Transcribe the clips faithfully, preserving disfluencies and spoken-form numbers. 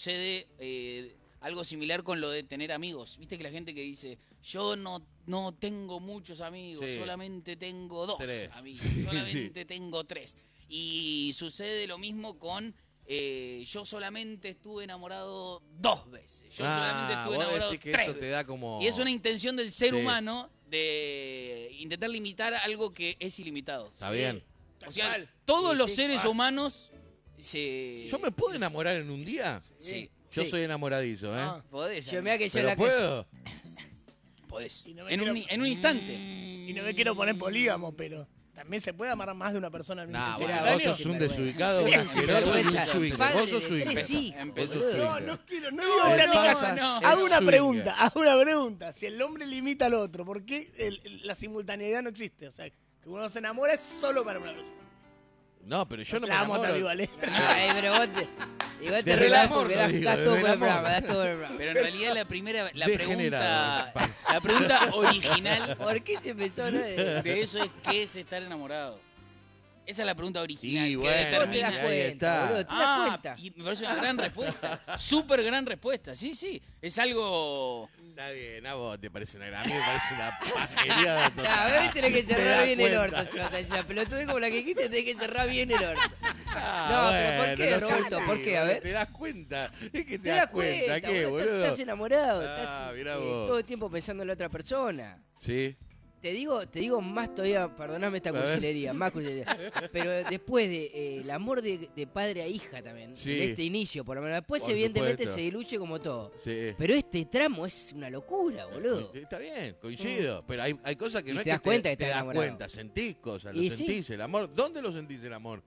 sucede eh, algo similar con lo de tener amigos. Viste que la gente que dice, yo no, no tengo muchos amigos, Sí. solamente tengo dos Tres. amigos, solamente Sí. tengo tres. Y sucede lo mismo con... Eh, yo solamente estuve enamorado dos veces. Yo Ah, solamente estuve vos enamorado decís que tres eso veces. te da como... Y es una intención del ser Sí. humano de intentar limitar algo que es ilimitado. Está bien. O sea, Tal cual. todos Sí, los sí. seres Ah. humanos se... ¿Yo me puedo enamorar en un día? Sí, Yo Sí. soy enamoradizo, ¿eh? Ah. podés. Yo mirá que yo ¿Pero la puedo? Podés. Y no me En un, quiero- en un instante. Y no me quiero poner polígamo, pero también se puede amar a más de una persona al mismo Nah, tiempo. bueno, Mirá, vos vos sos sos un un desubicado, un sinvergüenza. asqueroso y un Sinvergüenza. swinger. Padre Vos sos de swinger. tres hijos, Empezó. Vos sos No, swinger. no quiero, no digo que sea no, mi casa. no. Hago una Swinger. pregunta, hago una pregunta. Si el hombre limita al otro, ¿por qué el- el- la simultaneidad no existe? O sea, que uno se enamora es solo para una persona. No, pero yo no me La amo enamoro. tal igual, ¿eh? Ay, pero vos te, igual te Desde el relás amor, porque lo das, digo, das desde todo el por el amor. programa, das todo por el programa. Pero en realidad la primera, la Degenerado. pregunta, la pregunta original ¿Por qué se empezó a hablar de...? de eso es ¿qué es estar enamorado? Esa es la pregunta original. Y que bueno, Vos te determina- das ahí cuenta, está. boludo, te das Ah, cuenta. y me parece una gran respuesta. Súper gran respuesta. Sí, sí. Es algo... Está bien, a vos te parece una gran... A mí me parece una pajería total. A ver, tenés que Te cerrar das bien el cuenta. orto. Si vas a decir una pelotuda como la que dijiste, tenés que cerrar bien el orto. Ah, No, pero ¿por bueno, qué, no Roberto? sé, ¿Por qué? A ver. Te das cuenta. Es que te, Te das cuenta, ¿Qué, boludo, estás, boludo? estás enamorado, Ah, estás mirá eh, vos. todo el tiempo pensando en la otra persona. Sí. Te digo, te digo más todavía, perdóname esta A ver. cursilería, más cursilería. Pero después de eh, el amor de, de padre a hija también, Sí. en este inicio, por lo menos. Después, Por evidentemente, supuesto. se diluye como todo. Sí. Pero este tramo es una locura, boludo. Está bien, coincido. Pero hay, hay cosas que Y no te es das que cuenta te, que te estás das enamorado. cuenta. Sentís cosas, lo Y sí. sentís, el amor. ¿Dónde lo sentís el amor?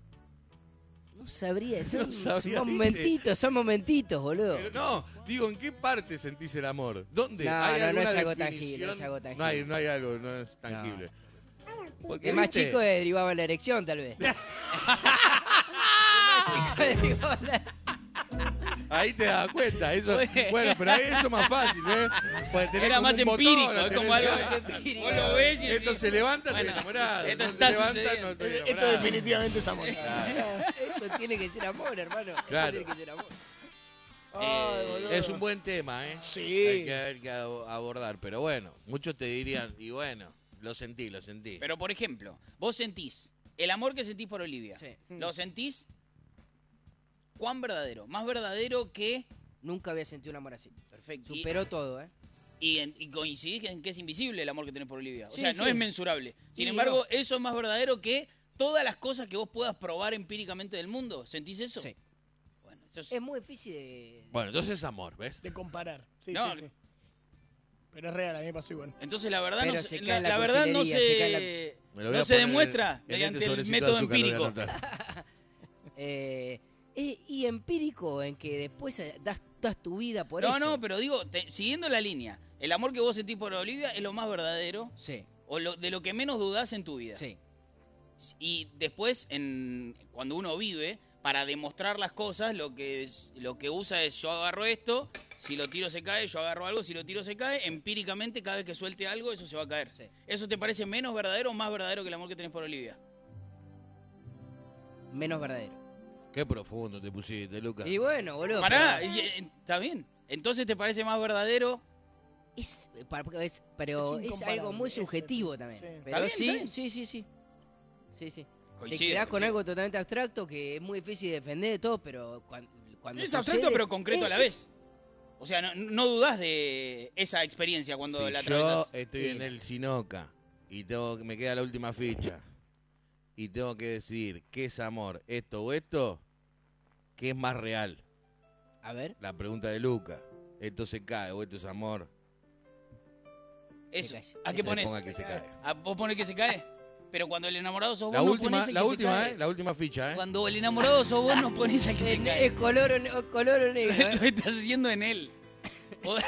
No sabría, son, No sabría, son ¿viste? momentitos, son momentitos, boludo. Pero no, digo, ¿en qué parte sentís el amor? ¿Dónde? No, ¿Hay no, no alguna es algo definición? tangible, no es algo tangible. No hay, no hay algo, no es tangible. Porque, El más ¿viste? chico derivaba la erección, tal vez. El más chico derivaba la... Ahí te das cuenta. Eso, Bueno. bueno, pero ahí eso es más fácil, ¿ves? Pues tenés Era como más un botón, empírico, lo es como tenés- algo empírico. vos lo ves y Esto decís, se levanta, bueno, estoy enamorado. esto no está se levanta, sucediendo. no estoy Esto enamorado. definitivamente es amor. Esto tiene que ser amor, hermano. Esto Claro. tiene que ser amor. Ay, boludo. Es un buen tema, ¿eh? Sí. Hay que, hay que abordar, pero bueno, muchos te dirían, y bueno, lo sentí, lo sentí. Pero, por ejemplo, vos sentís el amor que sentís por Olivia. Sí. ¿Lo sentís cuán verdadero? Más verdadero que... Nunca había sentido un amor así. Perfecto. Y, Superó todo, ¿eh? y, en- y coincidís en que es invisible el amor que tenés por Olivia. O Sí, sea, no sí. es mensurable. Sin Sí, embargo, eso es más verdadero que todas las cosas que vos puedas probar empíricamente del mundo. ¿Sentís eso? Sí. Bueno, eso es... Es muy difícil de... Bueno, entonces es amor, ¿ves? De comparar. Sí, No. sí, sí. Pero es real, a mí me pasó igual. Entonces la verdad Pero no se se, cae la, en la la verdad no cursilería, se cae en se, Me lo voy a no se poner demuestra en este mediante el sobrecito de método azúcar, lo voy a empírico. anotar. Eh, eh, y empírico en que después eh, das, das tu vida por No, eso. no, pero digo, te- siguiendo la línea, el amor que vos sentís por Olivia es lo más verdadero Sí, o lo, de lo que menos dudás en tu vida. sí. Y después, en, cuando uno vive, para demostrar las cosas, lo que, es, lo que usa es yo agarro esto, si lo tiro se cae, yo agarro algo, si lo tiro se cae, empíricamente cada vez que suelte algo, eso se va a caer. Sí. ¿Eso te parece menos verdadero o más verdadero que el amor que tenés por Olivia? Menos verdadero. Qué profundo te pusiste, Lucas. Y bueno, boludo. Pará, pero y, eh, está bien. Entonces te parece más verdadero. Es, para- porque es- pero Es es, incomparable, algo muy es- subjetivo también. sí. Pero Está bien, sí, está bien. sí, sí, sí. Sí, sí. Te Coincido, quedás con coincido. algo totalmente abstracto que es muy difícil de defender de todo, pero cuando, cuando Es sucede- abstracto pero concreto a la es- vez. O sea, no, no dudás de esa experiencia cuando Si la yo atravesás. estoy Sí. en el Sinoca y tengo, me queda la última ficha y tengo que decidir qué es amor, esto o esto, qué es más real. A ver. La pregunta de Lucas. Esto se cae o esto es amor. Eso. Se cae. ¿A qué Le pones? ponga que se cae. ¿A vos pones que se cae? Pero cuando el enamorado sos vos La no última, ponés el la que se última, cae. ¿eh? La última ficha, ¿eh? Cuando el enamorado sos vos no ponés al que se En- cae. Es color o, ne- o color o negro. Lo ¿eh? estás haciendo en él. O-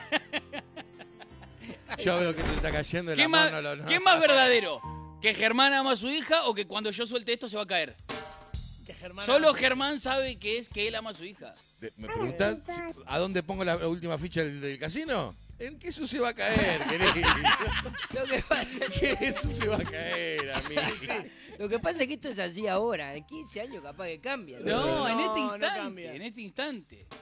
Yo veo que te está cayendo el ¿Qué, amor. más, no lo- no. ¿Qué más verdadero? ¿Que Germán ama a su hija o que cuando yo suelte esto se va a caer? Que Germán Solo Germán sabe que es que él ama a su hija. De- ¿Me preguntás si- a dónde pongo la última ficha del, del casino? ¿En qué eso se va a caer, querido? Lo que pasa, ¿Qué eso se va a caer, amigo? lo que pasa es que esto es así ahora. En quince años capaz que cambia. No, en No, este no instante. cambia. en este instante.